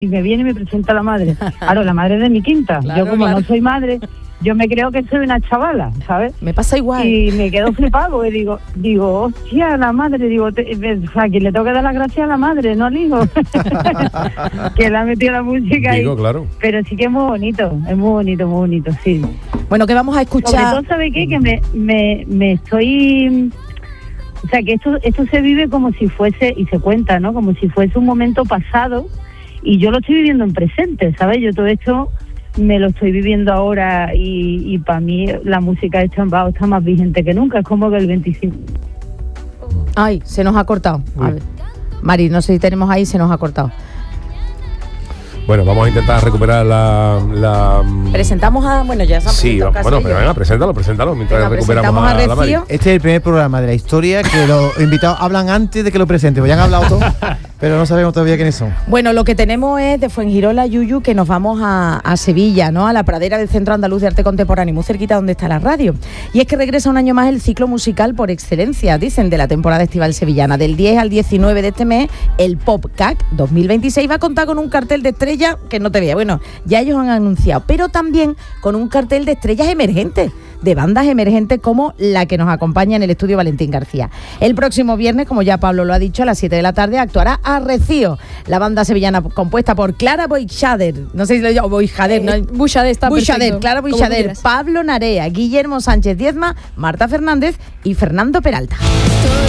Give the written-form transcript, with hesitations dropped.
y me viene y me presenta a la madre. Claro, la madre de mi quinta. Claro, yo como no soy madre, yo me creo que soy una chavala, ¿sabes? Me pasa igual. Y me quedo flipado y digo, hostia, la madre, o sea, que le tengo que dar las gracias a la madre, no al hijo. Que le ha metido la música Digo, ahí. claro. Pero sí que es muy bonito, sí. Bueno, que vamos a escuchar. Sobre todo, ¿sabe qué? Que me estoy... O sea, que esto se vive como si fuese, y se cuenta, ¿no? Como si fuese un momento pasado, y yo lo estoy viviendo en presente, ¿sabes? Yo todo esto me lo estoy viviendo ahora, y para mí la música de Chambao está más vigente que nunca, es como que el 25... Ay, se nos ha cortado. A ver. Mari, no sé si tenemos ahí, se nos ha cortado. Bueno, vamos a intentar recuperar la... Presentamos a... Bueno, ya se han Sí, presentado casi bueno, pero ellos. venga, preséntalo mientras Venga, recuperamos presentamos a la Mari. Rocío. Este es el primer programa de la historia que los invitados hablan antes de que lo presenten. Pues ya han hablado todos, pero no sabemos todavía quiénes son. Bueno, lo que tenemos es de Fuengirola, Yuyu, que nos vamos a Sevilla, ¿no? A la pradera del Centro Andaluz de Arte Contemporáneo, muy cerquita donde está la radio. Y es que regresa un año más el ciclo musical por excelencia, dicen, de la temporada estival sevillana. Del 10 al 19 de este mes, el PopCAC 2026 va a contar con un cartel de estrellas que no te veas. Bueno, ya ellos han anunciado, pero también con un cartel de estrellas emergentes, de bandas emergentes como la que nos acompaña en el estudio Valentín García. El próximo viernes, como ya Pablo lo ha dicho, a las 7 de la tarde actuará Arrecío, la banda sevillana compuesta por Clara Boixader, no sé si lo digo, Boixader, ¿no? Buixader está perfecto. Clara Como Boixader, quieras. Pablo Narea, Guillermo Sánchez Diezma, Marta Fernández y Fernando Peralta.